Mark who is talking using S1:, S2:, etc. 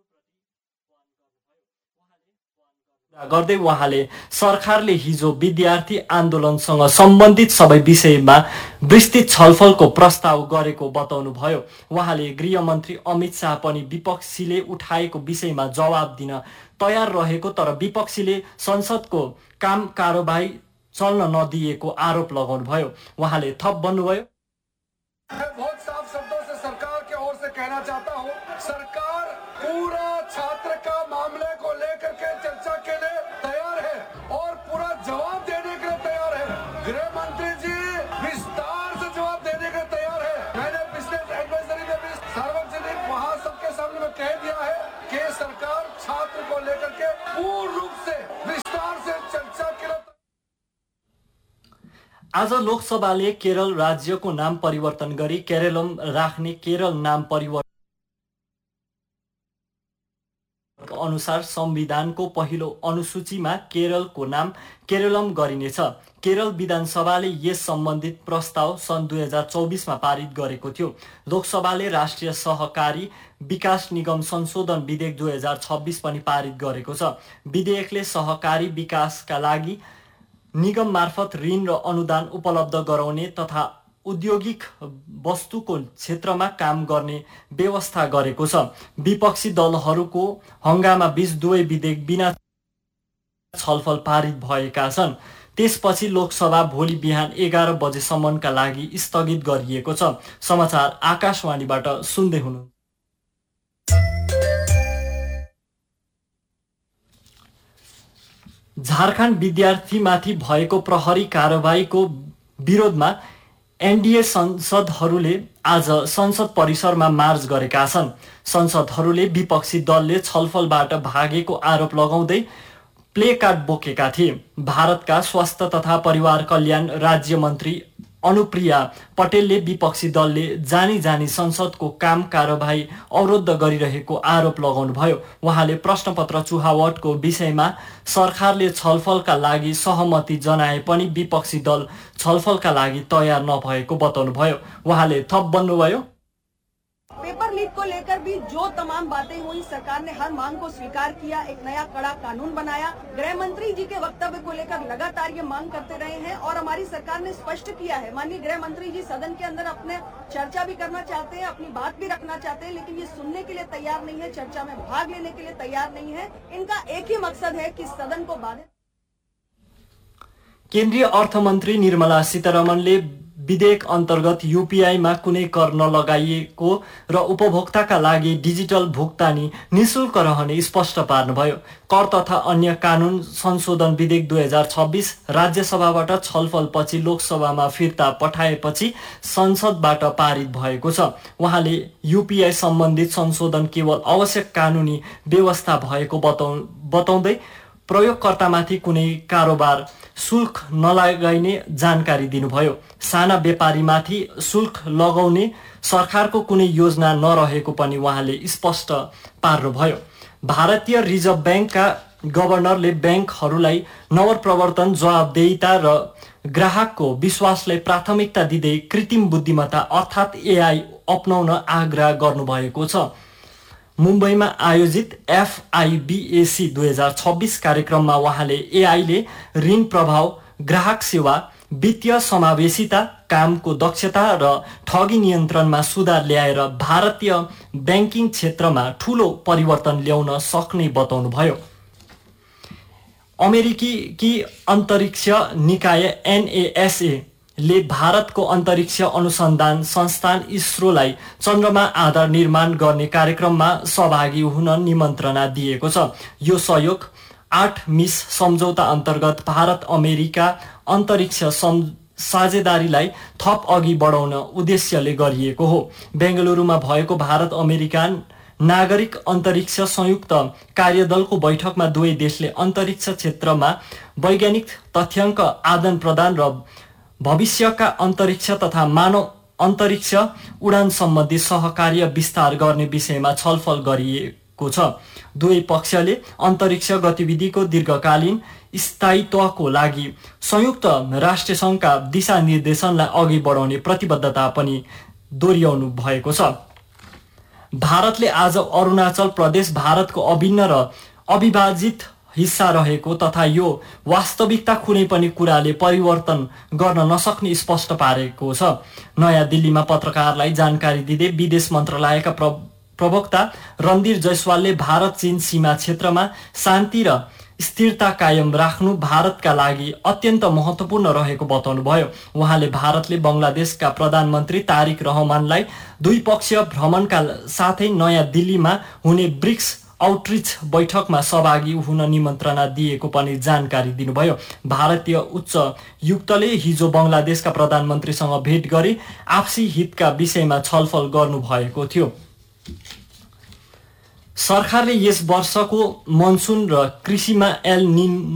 S1: गर्दै उहाँले सरकारले हिजो विद्यार्थी आन्दोलनसँग सम्बन्धित सबै विषयमा विस्तृत छलफलको प्रस्ताव गरेको बताउनुभयो। उहाँले गृहमन्त्री अमित शाह पनि विपक्षीले उठाएको विषयमा जवाब दिन तयार रहेको तर विपक्षीले संसदको काम कारबाही चल्न नदिएको आरोप लगाउनुभयो। उहाँले थप भन्नुभयो,
S2: बहुत साफ शब्दों से सरकार के ओर से कहना चाहता हूं, सरकार पूरा छात्र का मामले को लेकर के चर्चा के लिए तैयार है और पूरा जवाब देने के लिए तैयार है। गृह मंत्री जी विस्तार से जवाब देने के लिए तैयार है। मैंने पिछले एडवाइजरी में भी सार्वजनिक वहां सबके सामने में कह दिया है कि सरकार छात्र को लेकर के पूर्ण रूप से विस्तार से चर्चा के लिए।
S1: आज लोकसभाले केरल राज्यको नाम परिवर्तन गरी केरलम राख्ने केरल नाम परिवर्तन अनुसार संविधानको पहिलो अनुसूचीमा केरलको नाम केरलम गरिनेछ। केरल विधानसभाले यस सम्बन्धित प्रस्ताव सन् 2024मा पारित गरेको थियो। लोकसभाले राष्ट्रिय सहकारी विकास निगम संशोधन विधेयक 2026 पनि पारित गरेको छ। विधेयकले सहकारी विकासका लागि निगम मार्फत ऋण र अनुदान उपलब्ध गराउने तथा औद्योगिक वस्तुको क्षेत्रमा काम गर्ने व्यवस्था गरेको छ। विपक्षी दलहरूको हंगामा बीच दुवै विधेयक बिना छलफल पारित भएका छन्। त्यसपछि लोकसभा भोलि बिहान 11 बजेसम्मका लागि स्थगित गरिएको छ। समाचार आकाशवाणीबाट सुन्दै हुनुहुन्छ। झारखण्ड विद्यार्थीमाथि भएको प्रहरी कारबाहीको विरोधमा एनडीए संसदहरूले आज संसद परिसरमा मार्च गरेका छन्। संसदहरूले विपक्षी दलले छलफलबाट भागेको आरोप लगाउँदै प्ले कार्ड बोकेका थिए। भारतका स्वास्थ्य तथा परिवार कल्याण राज्य मन्त्री अनुप्रिया पटेलले विपक्षी दलले जानी जानी संसदको काम कारबाही अवरुद्ध गरिरहेको आरोप लगाउनुभयो। उहाँले प्रश्नपत्र चुहावटको विषयमा सरकारले छलफलका लागि सहमति जनाए पनि विपक्षी दल छलफलका लागि तयार नभएको बताउनुभयो। उहाँले थप भन्नुभयो,
S3: पेपर लीक को लेकर भी जो तमाम बातें हुई, सरकार ने हर मांग को स्वीकार किया, एक नया कड़ा कानून बनाया। गृह मंत्री जी के वक्तव्य को लेकर लगातार ये मांग करते रहे हैं और हमारी सरकार ने स्पष्ट किया है। माननीय गृह मंत्री जी सदन के अंदर अपने चर्चा भी करना चाहते हैं, अपनी बात भी रखना चाहते हैं, लेकिन ये सुनने के लिए तैयार नहीं है, चर्चा में भाग लेने के लिए तैयार नहीं है। इनका एक ही मकसद है कि सदन को बाधित।
S1: केन्द्रीय अर्थमन्त्री निर्मला सीतारमणले विधेयक अन्तर्गत यूपीआईमा कुनै कर नलगाइएको र उपभोक्ताका लागि डिजिटल भुक्तानी निशुल्क रहने स्पष्ट पार्नुभयो। कर तथा अन्य कानून संशोधन विधेयक 2026 राज्यसभाबाट छलफलपछि लोकसभामा फिर्ता पठाएपछि संसदबाट पारित भएको छ। उहाँले यूपीआई सम्बन्धित संशोधन केवल आवश्यक कानूनी व्यवस्था भएको बताउँदै प्रयोगकर्तामाथि कुनै कारोबार शुल्क नलगाइने जानकारी दिनुभयो। साना व्यापारीमाथि शुल्क लगाउने सरकारको कुनै योजना नरहेको पनि उहाँले स्पष्ट पार्नुभयो। भारतीय रिजर्भ ब्याङ्कका गभर्नरले ब्याङ्कहरूलाई नवप्रवर्तन, जवाबदेहिता र ग्राहकको विश्वासलाई प्राथमिकता दिँदै कृत्रिम बुद्धिमत्ता अर्थात् एआई अपनाउन आग्रह गर्नुभएको छ। मुम्बईमा आयोजित FIBAC 2026 कार्यक्रममा उहाँले एआईले ऋण प्रभाव, ग्राहक सेवा, वित्तीय समावेशिता, कामको दक्षता र ठगी नियन्त्रणमा सुधार ल्याएर भारतीय ब्याङ्किङ क्षेत्रमा ठूलो परिवर्तन ल्याउन सक्ने बताउनुभयो। अमेरिकी अन्तरिक्ष निकाय NASA ले भारतको अन्तरिक्ष अनुसन्धान संस्थान इसरोलाई चन्द्रमा आधार निर्माण गर्ने कार्यक्रममा सहभागी हुन निमन्त्रणा दिएको छ। यो सहयोग 8 मिस सम्झौता अन्तर्गत भारत अमेरिका अन्तरिक्ष साझेदारीलाई थप अघि बढाउन उद्देश्यले गरिएको हो। बेंगलुरुमा भएको भारत अमेरिका नागरिक अन्तरिक्ष संयुक्त कार्यदलको बैठकमा दुवै देशले अन्तरिक्ष क्षेत्रमा वैज्ञानिक तथ्याङ्क आदान प्रदान र भविष्यका अन्तरिक्ष तथा मानव अन्तरिक्ष उडान सम्बन्धी सहकार्य विस्तार गर्ने विषयमा छलफल गरिएको छ। दुवै पक्षले अन्तरिक्ष गतिविधिको दीर्घकालीन स्थायित्वको लागि संयुक्त राष्ट्रसङ्घका दिशानिर्देशनलाई अघि बढाउने प्रतिबद्धता पनि दोहोर्याउनु भएको छ। भारतले आज अरुणाचल प्रदेश भारतको अभिन्न र अविभाजित हिस्सा रहेको तथा यो वास्तविकता कुनै पनि कुराले परिवर्तन गर्न नसक्ने स्पष्ट पारेको छ। नयाँ दिल्लीमा पत्रकारलाई जानकारी दिँदै विदेश मन्त्रालयका प्रवक्ता रणधीर जयसवालले भारत चीन सीमा क्षेत्रमा शान्ति र स्थिरता कायम राख्नु भारतका लागि अत्यन्त महत्त्वपूर्ण रहेको बताउनुभयो। उहाँले भारतले बंगलादेशका प्रधानमन्त्री तारिक रहमानलाई द्विपक्षीय भ्रमणका साथै नयाँ दिल्लीमा हुने ब्रिक्स आउटरिच बैठकमा सहभागी हुन निमन्त्रणा दिएको पनि जानकारी दिनुभयो। भारतीय उच्चायुक्तले हिजो बंगलादेशका प्रधानमन्त्रीसँग भेट गरी आपसी हितका विषयमा छलफल गर्नुभएको थियो। सरकारले यस वर्षको मनसुन र कृषिमा एल निनो